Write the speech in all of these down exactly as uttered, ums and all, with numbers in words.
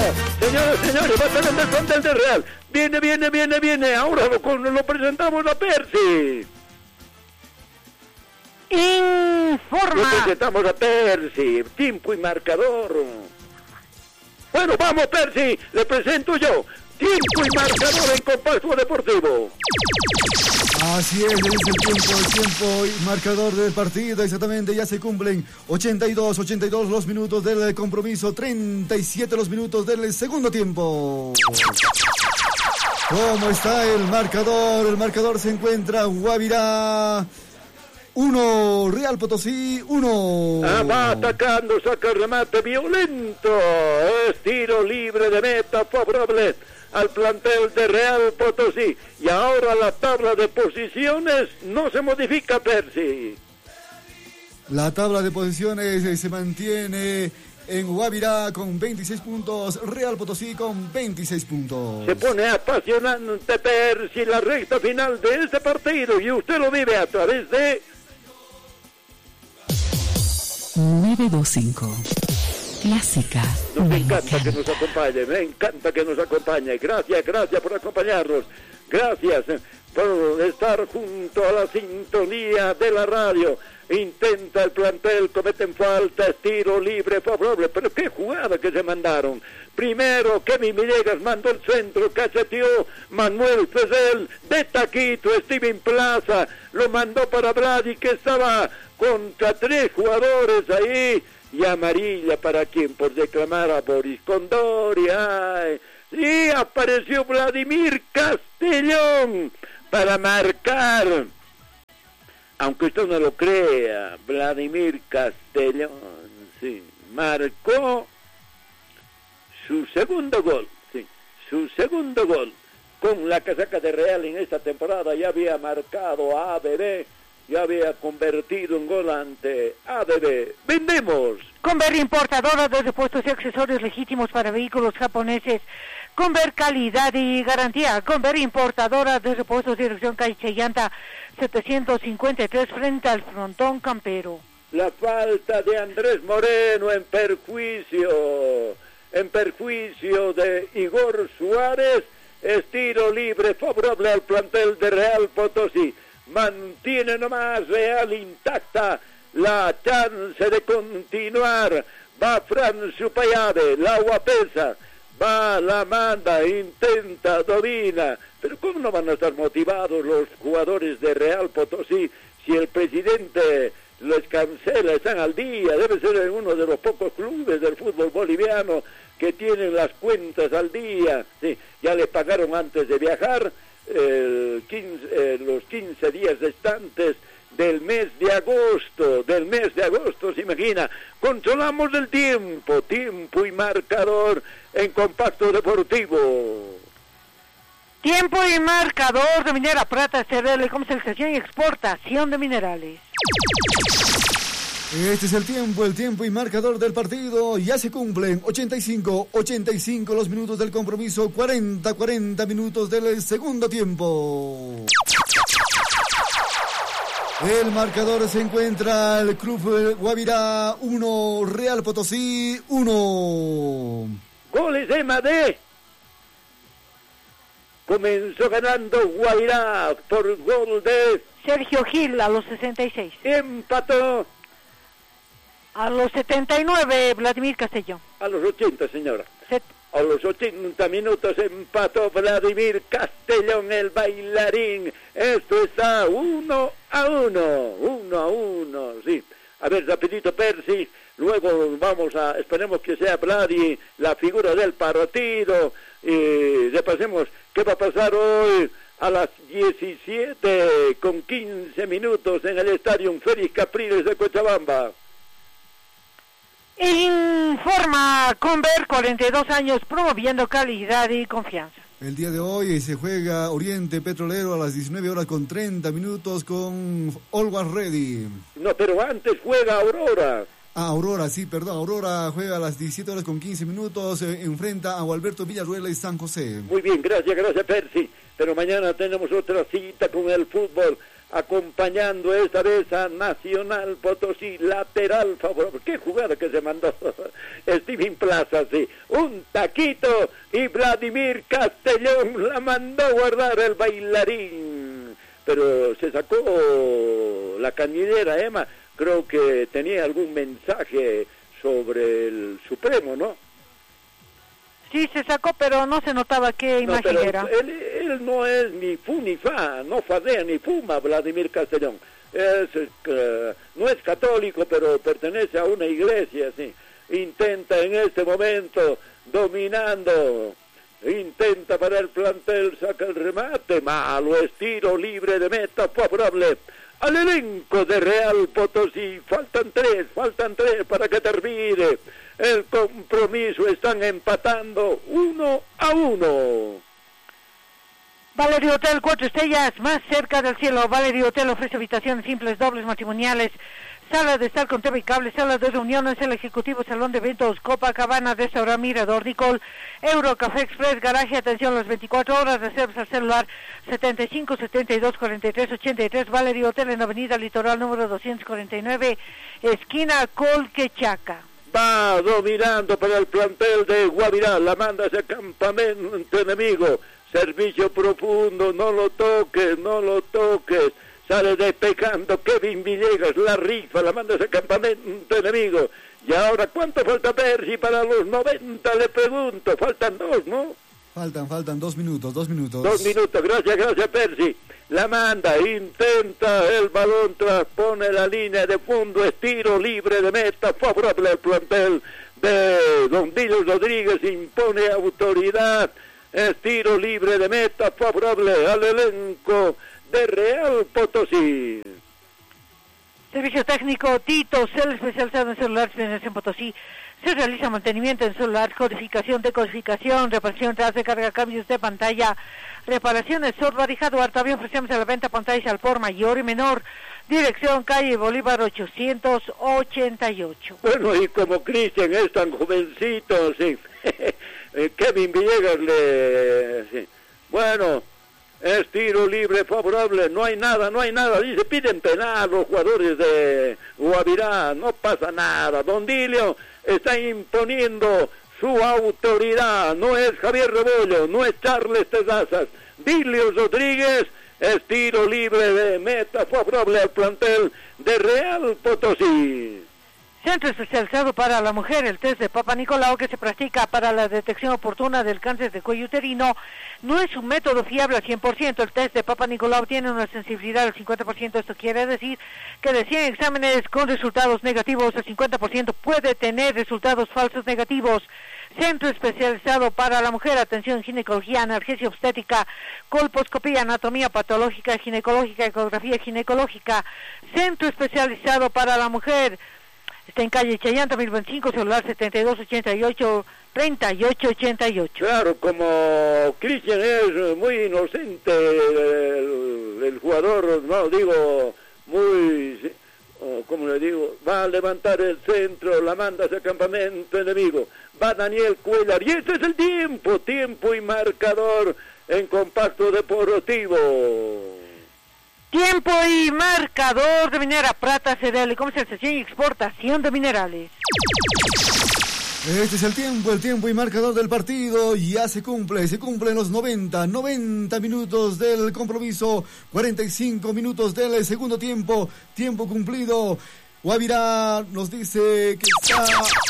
Señores, señores, va sacando el plantel de Real. Viene, viene, viene, viene. Ahora lo, lo presentamos a Percy. Informa. Lo presentamos a Percy. Tiempo y marcador. Bueno, vamos, Percy. Le presento yo. Tiempo y marcador en Compacto Deportivo. Así es, es el tiempo, el tiempo y marcador del partido, exactamente, ya se cumplen ochenta y dos, ochenta y dos los minutos del compromiso, treinta y siete los minutos del segundo tiempo. ¿Cómo está el marcador? El marcador se encuentra Guavirá uno, Real Potosí uno. Ah, va atacando, saca el remate violento, es tiro libre de meta favorable al plantel de Real Potosí. Y ahora la tabla de posiciones no se modifica, Percy. La tabla de posiciones se mantiene en Guavirá con veintiséis puntos, Real Potosí con veintiséis puntos. Se pone apasionante, Percy, la recta final de este partido y usted lo vive a través de nueve dos cinco. Clásica. Nos encanta que nos acompañe, me encanta que nos acompañe. Gracias, gracias por acompañarnos. Gracias por estar junto a la sintonía de la radio. Intenta el plantel, cometen falta, tiro libre favorable. Pero qué jugada que se mandaron. Primero, Kevin Villegas mandó el centro, cacheteó Manuel Fesel de taquito, Steven Plaza lo mandó para Brady, que estaba contra tres jugadores ahí. Y amarilla para quien, por declamar a Boris Condori. Ay, y apareció Vladimir Castellón para marcar, aunque usted no lo crea. Vladimir Castellón, sí, marcó su segundo gol, sí, su segundo gol con la casaca de Real en esta temporada. Ya había marcado a A B B, ya había convertido en gol ante A B B. ¡Vendemos! Conver, importadora de repuestos y accesorios legítimos para vehículos japoneses. Conver, calidad y garantía. Conver, importadora de repuestos, dirección calle Chayanta setecientos cincuenta y tres, frente al frontón Campero. La falta de Andrés Moreno en perjuicio, en perjuicio de Igor Suárez. Es tiro libre favorable al plantel de Real Potosí. Mantiene nomás Real intacta la chance de continuar. Va Fran Supayave, la Guapesa, va, la manda, intenta, domina. Pero ¿cómo no van a estar motivados los jugadores de Real Potosí si el presidente les cancela? Están al día, debe ser uno de los pocos clubes del fútbol boliviano que tienen las cuentas al día. Sí, ya le pagaron antes de viajar el quince, eh, los quince días restantes del mes de agosto, del mes de agosto, se imagina. Controlamos el tiempo, tiempo y marcador en Compacto Deportivo. Tiempo y marcador de Minera Prata, C R L, comercialización y exportación de minerales. Este es el tiempo, el tiempo y marcador del partido. Ya se cumplen ochenta y cinco, ochenta y cinco los minutos del compromiso, cuarenta, cuarenta minutos del segundo tiempo. El marcador se encuentra el Club Guavirá uno, Real Potosí uno. Goles de Madé. Comenzó ganando Guavirá por gol de Sergio Gil a los sesenta y seis. Empató a los setenta y nueve Vladimir Castellón. A los ochenta, señora. Set... A los ochenta minutos empató Vladimir Castellón, el bailarín. Esto está uno a uno, uno a uno, sí. A ver, rapidito, Percy. Luego vamos a, esperemos que sea Vladi la figura del partido. Y repasemos qué va a pasar hoy a las diecisiete con quince minutos en el estadio Félix Capriles de Cochabamba. Informa Conver, cuarenta y dos años, promoviendo calidad y confianza. El día de hoy se juega Oriente Petrolero a las diecinueve horas con treinta minutos con Always Ready. No, pero antes juega Aurora. Ah, Aurora, sí, perdón. Aurora juega a las diecisiete horas con quince minutos, eh, enfrenta a Gualberto Villarruela y San José. Muy bien, gracias, gracias, Percy. Pero mañana tenemos otra cita con el fútbol. acompañando esta vez a Nacional Potosí, lateral favorable. Qué jugada que se mandó Steven Plaza, sí, un taquito y Vladimir Castellón la mandó a guardar el bailarín, pero se sacó la cañonera. Emma, creo que tenía algún mensaje sobre el Supremo, ¿no? Sí, se sacó, pero no se notaba qué no, imagen era. Él, él no es ni fu ni fa, no fadea ni fuma, Vladimir Castellón. Es, uh, no es católico, pero pertenece a una iglesia, sí. Intenta en este momento, dominando, intenta para el plantel, saca el remate, malo, estiro libre de meta, favorable al elenco de Real Potosí. Faltan tres, faltan tres para que termine el compromiso. Están empatando uno a uno. Valerio Hotel, cuatro estrellas, más cerca del cielo. Valerio Hotel ofrece habitaciones simples, dobles, matrimoniales, sala de estar con T V y cable, sala de reuniones, el ejecutivo, salón de eventos, Copacabana, restaurante, mirador, Nicole, Euro, Café Express, garaje, atención las veinticuatro horas, reservas al celular setenta y cinco, setenta y dos, cuarenta y tres, ochenta y tres. Valerio Hotel en Avenida Litoral número doscientos cuarenta y nueve, esquina Colquechaca. Va dominando para el plantel de Guavirá, la manda hacia campamento enemigo, servicio profundo, no lo toques, no lo toques, sale despejando Kevin Villegas, la rifa, la manda hacia campamento enemigo. Y ahora, ¿cuánto falta Percy para los noventa? Le pregunto, faltan dos, ¿no? Faltan, faltan dos minutos, dos minutos. Dos minutos, gracias, gracias Percy. La manda, intenta el balón, transpone la línea de fondo, estiro libre de meta, favorable al plantel de Don Dilos Rodríguez, impone autoridad, estiro libre de meta, favorable al elenco de Real Potosí. Servicio técnico Tito, cel especializado en celulares en Potosí. Se realiza mantenimiento en celular, codificación, decodificación, reparación, tras de carga, cambios de pantalla, reparaciones, software y hardware. También ofrecemos a la venta pantallas al por mayor y menor. Dirección calle Bolívar ochocientos ochenta y ocho. Bueno, y como Cristian es tan jovencito, sí. Kevin Villegas le... Sí. Bueno, es tiro libre favorable, no hay nada, no hay nada. Dice, piden penal los jugadores de Guavirá, no pasa nada. Don Dilio está imponiendo su autoridad, no es Javier Rebollo, no es Charles Tezazas. Dilio Rodríguez, es tiro libre de meta favorable al plantel de Real Potosí. Centro especializado para la mujer, el test de Papa Nicolau, que se practica para la detección oportuna del cáncer de cuello uterino, no es un método fiable al cien por ciento. El test de Papa Nicolau tiene una sensibilidad del cincuenta por ciento. Esto quiere decir que de cien exámenes con resultados negativos, el cincuenta por ciento puede tener resultados falsos negativos. Centro especializado para la mujer, atención, ginecología, analgesia obstétrica, colposcopía, anatomía patológica, ginecológica, ecografía ginecológica. Centro especializado para la mujer. Está en calle Chayanta, mil veinticinco, celular setenta y dos ochenta y ocho, treinta y ocho ochenta y ocho. Claro, como Cristian es muy inocente, el, el jugador, no digo, muy, como le digo, va a levantar el centro, la manda hacia el campamento enemigo, va Daniel Cuellar, y este es el tiempo, tiempo y marcador en Compacto Deportivo. Tiempo y marcador de Minera Prata, cereal y comercialización y exportación de minerales. Este es el tiempo, el tiempo y marcador del partido. Ya se cumple, se cumplen los noventa, noventa minutos del compromiso, cuarenta y cinco minutos del segundo tiempo, tiempo cumplido. Guavirá nos dice que está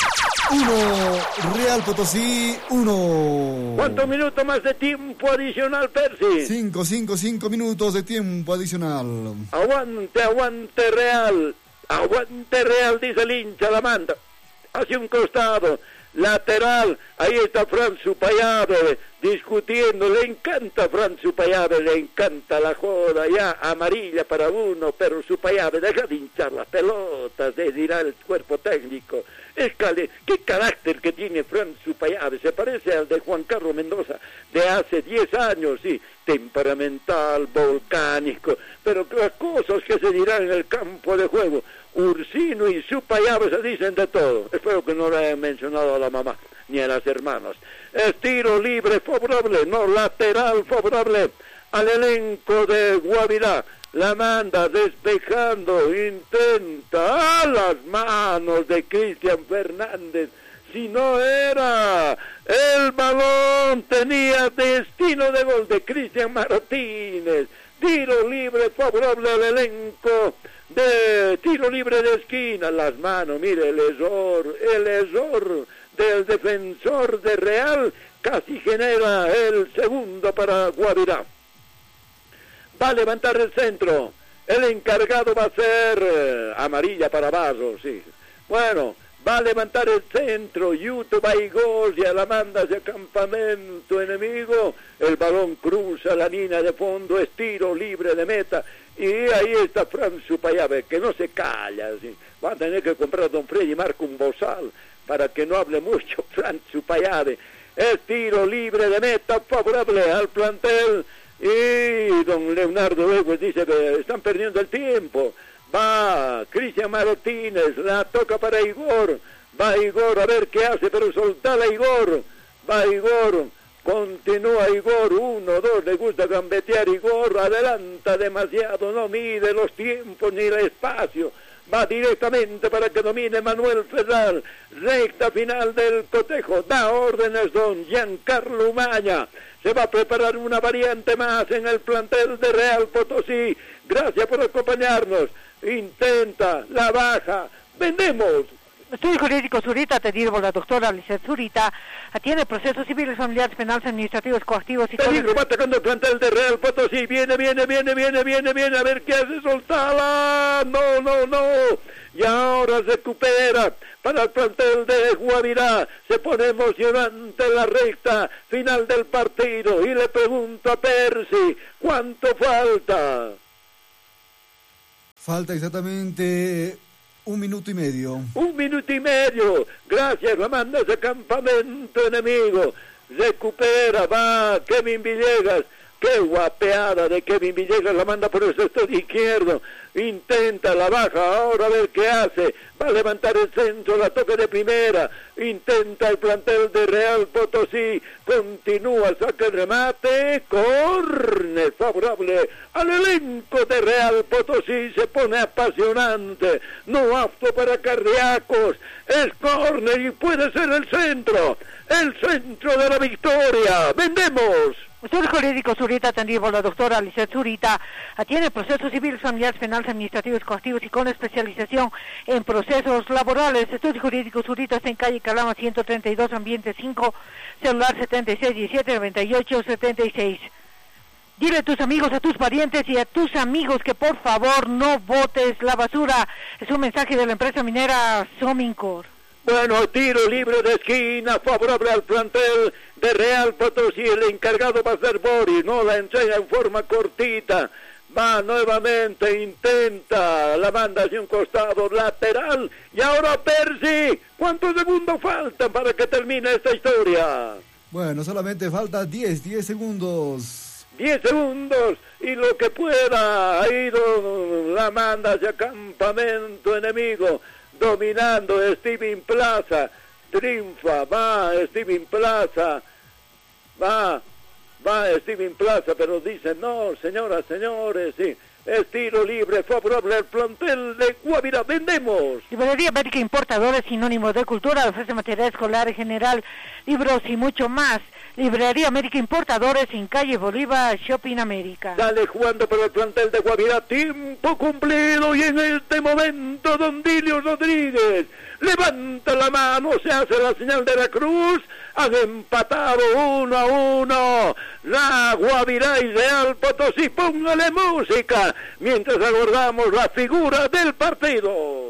uno, Real Potosí uno. ¿Cuántos minutos más de tiempo adicional, Percy? Cinco, cinco, cinco minutos de tiempo adicional. Aguante, aguante Real, aguante Real, dice el hincha, la manda hacia un costado, lateral, ahí está Franz Supayave discutiendo, le encanta Franz Supayave, le encanta la joda, ya amarilla para uno, pero Supayave deja de hinchar las pelotas, de dirá el cuerpo técnico. Es cali- qué carácter que tiene Franz Supayave, se parece al de Juan Carlos Mendoza de hace diez años, sí, temperamental, volcánico, pero las cosas que se dirán en el campo de juego, Ursino y Supayave se dicen de todo. Espero que no le hayan mencionado a la mamá ni a las hermanas. Es tiro libre favorable, no lateral favorable al elenco de Guavirá. la manda despejando, intenta a las manos de Cristian Fernández, si no era, el balón tenía destino de gol de Cristian Martínez, tiro libre favorable al elenco, de tiro libre de esquina, las manos, mire el error, el error del defensor de Real, casi genera el segundo para Guavirá. Va a levantar el centro, el encargado va a ser eh, amarilla para Barros, sí. Bueno, va a levantar el centro, Yuto Baigorria la manda hacia campamento enemigo, el balón cruza la línea de fondo, es tiro libre de meta, y ahí está Fran Supayabe, que no se calla, ¿sí? Va a tener que comprar a don Freddy Marco un bozal, para que no hable mucho Fran Supayabe, es tiro libre de meta, favorable al plantel, y don Leonardo luego dice que están perdiendo el tiempo. Va Cristian Martínez, la toca para Igor, va Igor a ver qué hace, pero soltala Igor, va Igor, continúa Igor, uno, dos, le gusta gambetear Igor, adelanta demasiado, no mide los tiempos ni el espacio, va directamente para que domine Manuel Ferral, recta final del cotejo, da órdenes don Giancarlo Umaña, se va a preparar una variante más en el plantel de Real Potosí, gracias por acompañarnos, intenta, la baja, vendemos. Estudio Jurídico Zurita, atendido por la doctora Lizeth Zurita, atiende procesos civiles, familiares, penales, administrativos, coactivos y... Peligro, va atacando el plantel de Real Potosí, viene, viene, viene, viene, viene, viene, a ver qué hace, soltala, no, no, no, y ahora recupera para el plantel de Guavirá, se pone emocionante la recta final del partido, y le pregunto a Percy, ¿cuánto falta? Falta exactamente un minuto y medio. Un minuto y medio. Gracias, la manda ese campamento enemigo. Recupera, va Kevin Villegas. Qué guapeada de Kevin Villegas, la manda por el sector izquierdo. Intenta, la baja, ahora a ver qué hace. Va a levantar el centro, la toca de primera. Intenta el plantel de Real Potosí. Continúa, saca el remate. Córner favorable al elenco de Real Potosí. Se pone apasionante. No apto para cardíacos. Es córner y puede ser el centro. El centro de la victoria. ¡Vendemos! Estudio Jurídico Zurita, atendido por la doctora Lizeth Zurita, atiende procesos civiles, familiares, penales, administrativos, coactivos y con especialización en procesos laborales. Estudio Jurídico Zurita está en calle Calama ciento treinta y dos, ambiente cinco, celular setenta y seis diecisiete noventa y ocho setenta y seis. Dile a tus amigos, a tus parientes y a tus amigos que por favor no botes la basura. Es un mensaje de la empresa minera Somincor. Bueno, tiro libre de esquina, favorable al plantel de Real Potosí, el encargado va a ser Boris, no la entrega en forma cortita, va nuevamente, intenta, la manda hacia un costado lateral, y ahora Percy, ¿cuántos segundos faltan para que termine esta historia? Bueno, solamente falta diez, diez segundos. diez segundos, y lo que pueda, ha ido la manda hacia campamento enemigo, dominando Steven Plaza, triunfa, va Steven Plaza, va, va Steven Plaza, pero dice, no, señoras, señores, sí, es tiro libre, favorable al plantel de Guavirá, vendemos. Librería América Importadores, sinónimo de cultura, ofrece material escolar en general, libros y mucho más. Librería América Importadores en calle Bolívar, Shopping América. Sale jugando por el plantel de Guavirá, tiempo cumplido, y en este momento don Dilio Rodríguez levanta la mano, se hace la señal de la cruz, han empatado uno a uno, la Guavirá y Real Potosí, póngale música, mientras aguardamos la figura del partido.